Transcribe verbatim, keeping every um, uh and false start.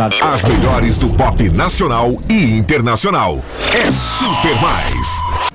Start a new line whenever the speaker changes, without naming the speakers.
obrigado.
As melhores do pop nacional e internacional. É Super Mais.